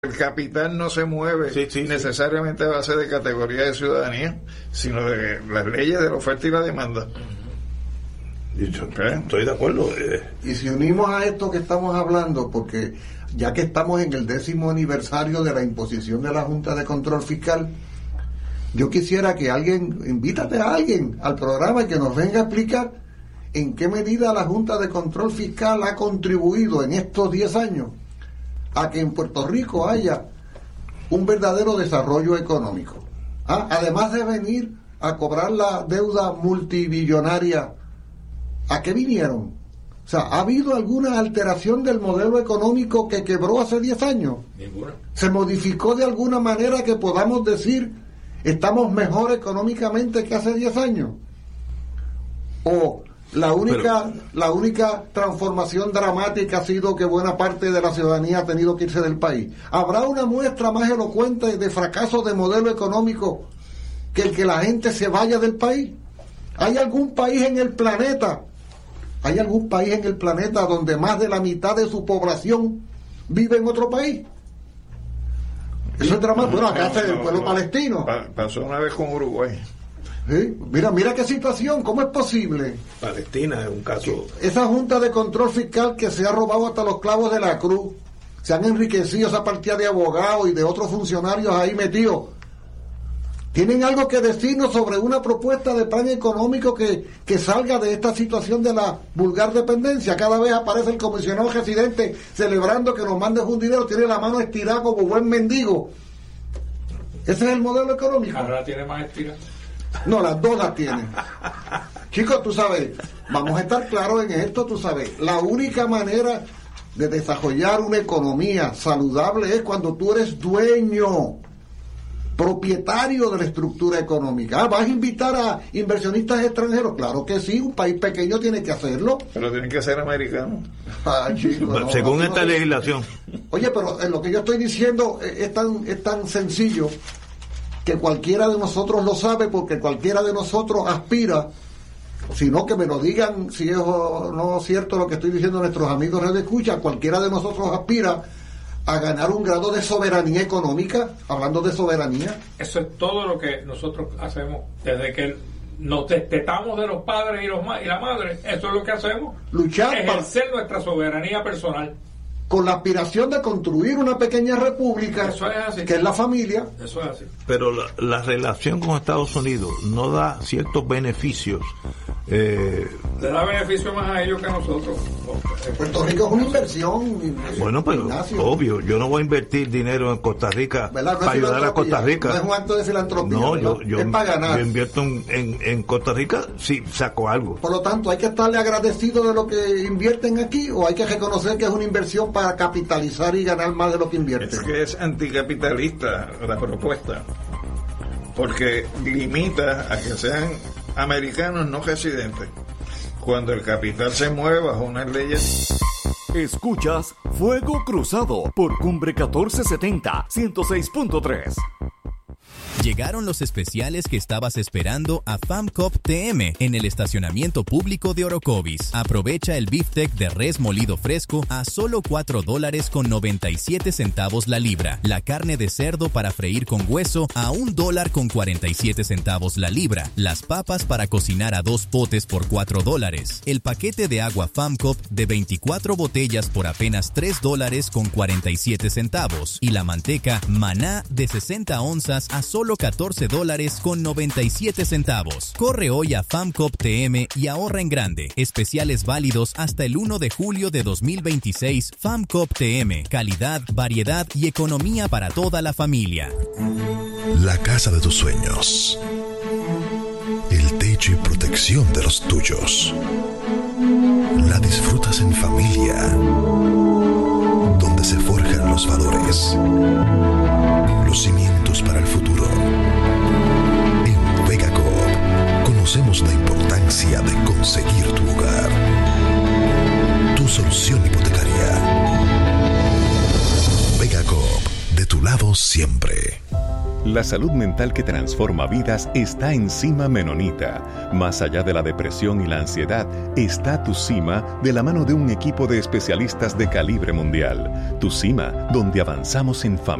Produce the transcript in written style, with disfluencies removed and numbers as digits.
El capital no se mueve necesariamente a base de categoría de ciudadanía, sino de las leyes de la oferta y la demanda. Estoy de acuerdo. Y si unimos a esto que estamos hablando, porque ya que estamos en el 10º aniversario de la imposición de la Junta de Control Fiscal, yo quisiera que invítate a alguien al programa y que nos venga a explicar en qué medida la Junta de Control Fiscal ha contribuido en estos 10 años a que en Puerto Rico haya un verdadero desarrollo económico. Además de venir a cobrar la deuda multibillonaria, ¿a qué vinieron? O sea, ¿ha habido alguna alteración del modelo económico que quebró hace 10 años? Ninguna. ¿Se modificó de alguna manera que podamos decir estamos mejor económicamente que hace 10 años? ¿O la única transformación dramática ha sido que buena parte de la ciudadanía ha tenido que irse del país? ¿Habrá una muestra más elocuente de fracaso de modelo económico que el que la gente se vaya del país? ¿Hay algún país en el planeta donde más de la mitad de su población vive en otro país? Eso es dramático. Bueno, acá es el pueblo palestino. Pasó una vez con Uruguay. ¿Sí? Mira qué situación, ¿cómo es posible? Palestina es un caso. Esa Junta de Control Fiscal que se ha robado hasta los clavos de la cruz, se han enriquecido esa partida de abogados y de otros funcionarios ahí metidos. ¿Tienen algo que decirnos sobre una propuesta de plan económico que salga de esta situación de la vulgar dependencia? Cada vez aparece el comisionado residente celebrando que nos mandes un dinero, tiene la mano estirada como buen mendigo. ¿Ese es el modelo económico? Ahora tiene más estirada. No, las dos las tienen. Chicos, tú sabes, vamos a estar claros en esto, tú sabes, la única manera de desarrollar una economía saludable es cuando tú eres dueño, propietario de la estructura económica. ¿Vas a invitar a inversionistas extranjeros? Claro que sí, un país pequeño tiene que hacerlo. Pero tienen que ser americanos. Chicos, según esta legislación. Oye, pero lo que yo estoy diciendo es tan sencillo que cualquiera de nosotros lo sabe, porque cualquiera de nosotros aspira, sino que me lo digan si es o no cierto lo que estoy diciendo nuestros amigos Radio Escucha, cualquiera de nosotros aspira a ganar un grado de soberanía económica, hablando de soberanía. Eso es todo lo que nosotros hacemos desde que nos destetamos de los padres y la madre. Eso es lo que hacemos, luchar ejercer nuestra soberanía personal con la aspiración de construir una pequeña república. Eso es así. Que es la familia. Eso es así. Pero la relación con Estados Unidos no da ciertos beneficios. Le da beneficio más a ellos que a nosotros. Puerto Rico es una inversión. Bueno, pero obvio, yo no voy a invertir dinero en Costa Rica no para ayudar a Costa Rica. No es un acto de filantropía. No, yo es para ganar. Yo invierto en Costa Rica si saco algo. Por lo tanto, hay que estarle agradecido de lo que invierten aquí, o hay que reconocer que es una inversión para capitalizar y ganar más de lo que invierten. Es que es anticapitalista la propuesta, porque limita a que sean americanos no residentes, cuando el capital se mueve bajo unas leyes. Escuchas Fuego Cruzado por Cumbre 1470, 106.3. Llegaron los especiales que estabas esperando a FAMCOP TM en el estacionamiento público de Orocovis. Aprovecha el beefsteak de res molido fresco a solo $4.97 la libra. La carne de cerdo para freír con hueso a $1.47 la libra. Las papas para cocinar a 2 potes por $4. El paquete de agua FAMCOP de 24 botellas por apenas $3.47. Y la manteca Maná de 60 onzas a solo $14.97. Corre hoy a FAMCOP TM y ahorra en grande. Especiales válidos hasta el 1 de julio de 2026. FAMCOP TM. Calidad, variedad y economía para toda la familia. La casa de tus sueños. El techo y protección de los tuyos. La disfrutas en familia. Donde se forjan los valores. Los cimientos para el futuro. En Vega Coop conocemos la importancia de conseguir tu hogar. Tu solución hipotecaria. Vega Coop, de tu lado siempre. La salud mental que transforma vidas está en Cima Menonita. Más allá de la depresión y la ansiedad, está Tu Cima de la mano de un equipo de especialistas de calibre mundial. Tu Cima, donde avanzamos en familia.